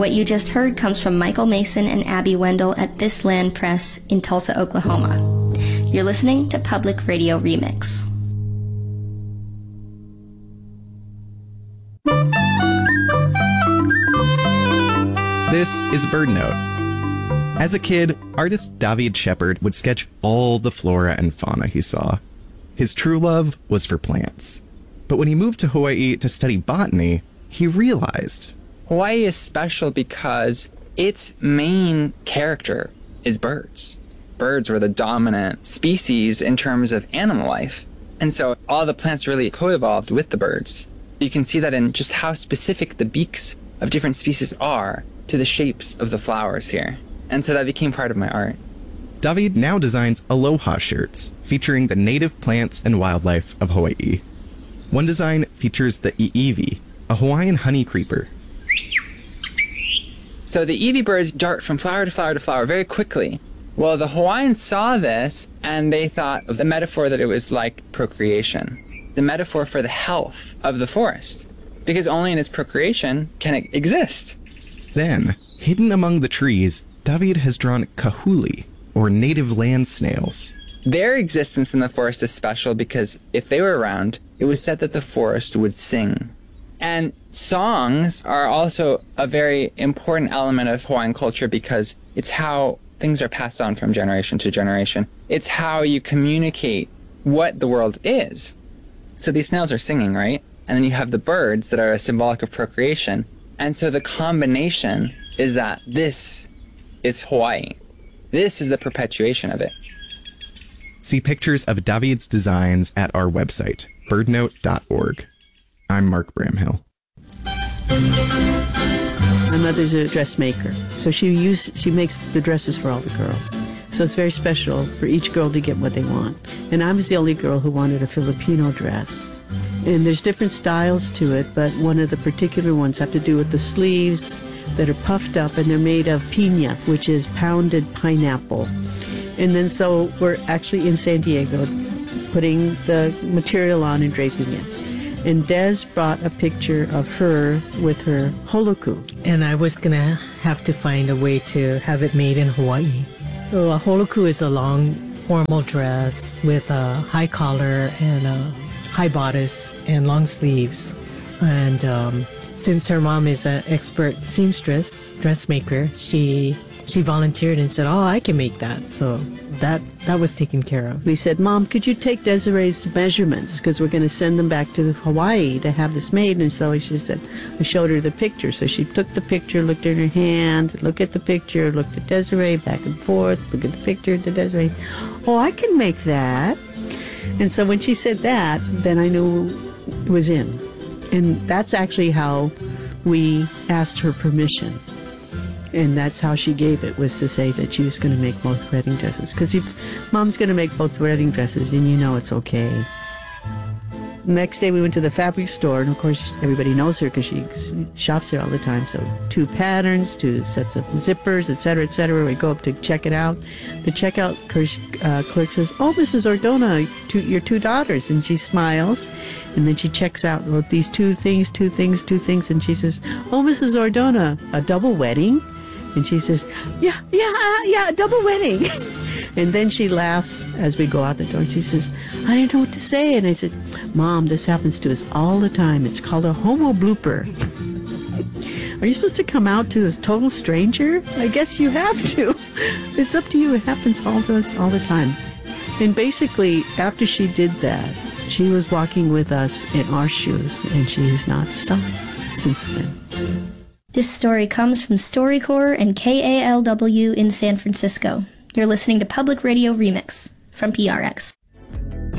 What you just heard comes from Michael Mason and Abby Wendell at This Land Press in Tulsa, Oklahoma. You're listening to Public Radio Remix. This is Bird Note. As a kid, artist David Shepard would sketch all the flora and fauna he saw. His true love was for plants. But when he moved to Hawaii to study botany, he realized Hawaii is special because its main character is birds. Birds were the dominant species in terms of animal life. And so all the plants really co-evolved with the birds. You can see that in just how specific the beaks of different species are to the shapes of the flowers here. And so that became part of my art. David now designs aloha shirts featuring the native plants and wildlife of Hawaii. One design features the iiwi, a Hawaiian honey creeper. So the iiwi birds dart from flower to flower to flower very quickly. Well, the Hawaiians saw this and they thought of the metaphor that it was like procreation, the metaphor for the health of the forest, because only in its procreation can it exist. Then, hidden among the trees, David has drawn kahuli, or native land snails. Their existence in the forest is special because if they were around, it was said that the forest would sing. And songs are also a very important element of Hawaiian culture because it's how things are passed on from generation to generation. It's how you communicate what the world is. So these snails are singing, right? And then you have the birds that are symbolic of procreation. And so the combination is that this is Hawaii. This is the perpetuation of it. See pictures of David's designs at our website, birdnote.org. I'm Mark Bramhill. My mother's a dressmaker, so she makes the dresses for all the girls. So it's very special for each girl to get what they want. And I was the only girl who wanted a Filipino dress. And there's different styles to it, but one of the particular ones have to do with the sleeves that are puffed up, and they're made of piña, which is pounded pineapple. And then so we're actually in San Diego putting the material on and draping it. And Des brought a picture of her with her holoku. And I was going to have to find a way to have it made in Hawaii. So a holoku is a long formal dress with a high collar and a high bodice and long sleeves. And since her mom is an expert seamstress, dressmaker, she volunteered and said, "Oh, I can make that." So that was taken care of. We said, "Mom, could you take Desiree's measurements? Because we're going to send them back to Hawaii to have this made." And so she said, I showed her the picture. So she took the picture, looked at her hand, looked at the picture, looked at Desiree, back and forth, looked at the picture to Desiree. "Oh, I can make that." And so when she said that, then I knew it was in. And that's actually how we asked her permission. And that's how she gave it, was to say that she was going to make both wedding dresses. Because if Mom's going to make both wedding dresses, and you know it's okay. Next day we went to the fabric store, and of course everybody knows her because she shops there all the time. So 2 patterns, 2 sets of zippers, etc., etc. We go up to check it out. The checkout clerk says, "Oh, Mrs. Ordona, your 2 daughters," and she smiles. And then she checks out these 2 things, and she says, "Oh, Mrs. Ordona, a double wedding?" And she says, yeah, a double wedding." And then she laughs as we go out the door. And she says, "I didn't know what to say." And I said, "Mom, this happens to us all the time. It's called a homo blooper." Are you supposed to come out to this total stranger? I guess you have to. It's up to you. It happens all to us all the time. And basically, after she did that, she was walking with us in our shoes, and she has not stopped since then. This story comes from StoryCorps and KALW in San Francisco. You're listening to Public Radio Remix from PRX.